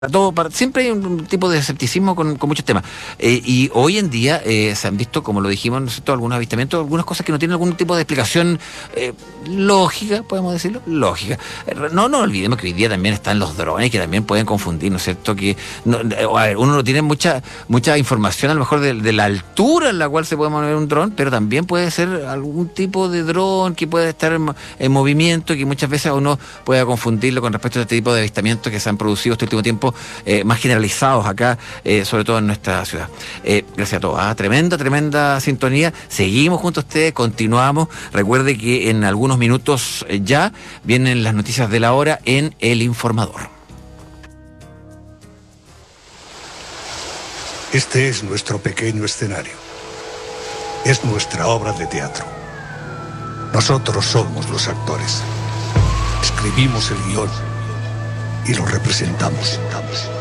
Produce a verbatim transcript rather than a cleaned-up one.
Para todo, para, siempre hay un tipo de escepticismo con, con muchos temas. Eh, y hoy en día eh, se han visto, como lo dijimos, ¿no es cierto?, algunos avistamientos, algunas cosas que no tienen algún tipo de explicación eh, lógica, podemos decirlo, lógica. Eh, no nos olvidemos que hoy día también están los drones, que también pueden confundir, ¿no es cierto?, que no, a ver, uno no tiene mucha mucha información a lo mejor de, de la altura en la cual se puede mover un dron, pero también puede ser algún tipo de dron que puede estar en, en movimiento, que muchas veces uno pueda confundirlo con respecto a este tipo de avistamientos que se han producido este último tiempo, Eh, más generalizados acá, eh, sobre todo en nuestra ciudad. Eh, gracias a todos. ¿ah? Tremenda, tremenda sintonía. Seguimos junto a ustedes, continuamos. Recuerde que en algunos minutos eh, ya vienen las noticias de la hora en El Informador. Este es nuestro pequeño escenario. Es nuestra obra de teatro. Nosotros somos los actores. Escribimos el guión y lo representamos.